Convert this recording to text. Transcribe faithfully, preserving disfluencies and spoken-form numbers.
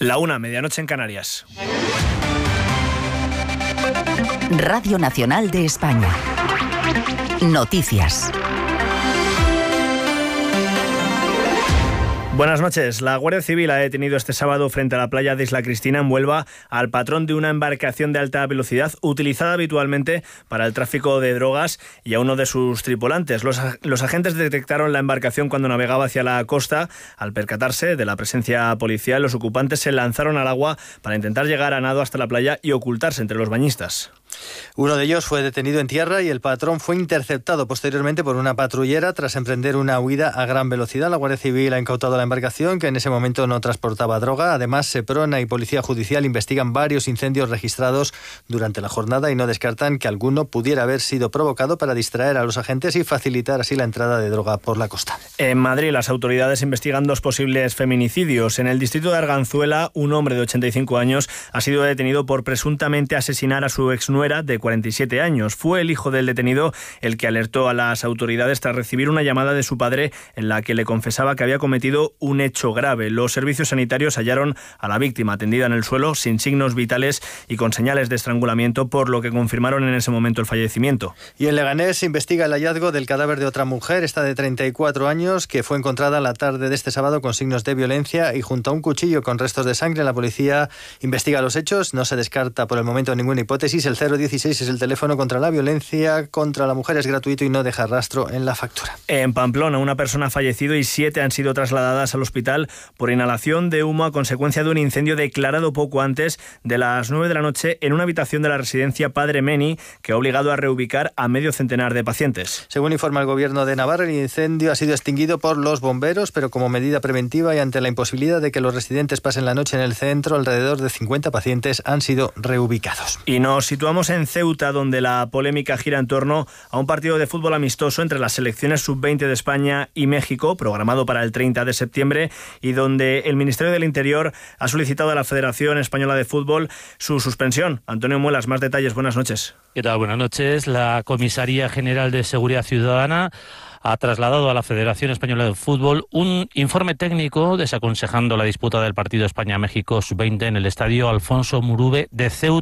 La una, medianoche en Canarias. Radio Nacional de España. Noticias. Buenas noches. La Guardia Civil ha detenido este sábado frente a la playa de Isla Cristina, en Huelva, al patrón de una embarcación de alta velocidad utilizada habitualmente para el tráfico de drogas y a uno de sus tripulantes. Los, los agentes detectaron la embarcación cuando navegaba hacia la costa. Al percatarse de la presencia policial, los ocupantes se lanzaron al agua para intentar llegar a nado hasta la playa y ocultarse entre los bañistas. Uno de ellos fue detenido en tierra y el patrón fue interceptado posteriormente por una patrullera tras emprender una huida a gran velocidad. La Guardia Civil ha incautado la embarcación, que en ese momento no transportaba droga. Además, Seprona y Policía Judicial investigan varios incendios registrados durante la jornada y no descartan que alguno pudiera haber sido provocado para distraer a los agentes y facilitar así la entrada de droga por la costa. En Madrid, las autoridades investigan dos posibles feminicidios. En el distrito de Arganzuela, un hombre de ochenta y cinco años ha sido detenido por presuntamente asesinar a su exnuera de cuarenta y siete años. Fue el hijo del detenido el que alertó a las autoridades tras recibir una llamada de su padre en la que le confesaba que había cometido un hecho grave. Los servicios sanitarios hallaron a la víctima tendida en el suelo sin signos vitales y con señales de estrangulamiento, por lo que confirmaron en ese momento el fallecimiento. Y en Leganés se investiga el hallazgo del cadáver de otra mujer, esta de treinta y cuatro años, que fue encontrada la tarde de este sábado con signos de violencia y junto a un cuchillo con restos de sangre. La policía investiga los hechos, no se descarta por el momento ninguna hipótesis. El cero dieciséis es el teléfono contra la violencia contra la mujer, es gratuito y no deja rastro en la factura. En Pamplona, una persona ha fallecido y siete han sido trasladadas al hospital por inhalación de humo a consecuencia de un incendio declarado poco antes de las nueve de la noche en una habitación de la residencia Padre Meni, que ha obligado a reubicar a medio centenar de pacientes. Según informa el Gobierno de Navarra, el incendio ha sido extinguido por los bomberos, pero como medida preventiva y ante la imposibilidad de que los residentes pasen la noche en el centro, alrededor de cincuenta pacientes han sido reubicados. Y nos situamos en Ceuta, donde la polémica gira en torno a un partido de fútbol amistoso entre las selecciones sub veinte de España y México, programado para el treinta de septiembre, y donde el Ministerio del Interior ha solicitado a la Federación Española de Fútbol su suspensión. Antonio Muelas, más detalles. Buenas noches. ¿Qué tal? Buenas noches. La Comisaría General de Seguridad Ciudadana ha trasladado a la Federación Española de Fútbol un informe técnico desaconsejando la disputa del partido España-México sub veinte en el estadio Alfonso Murube de Ceuta.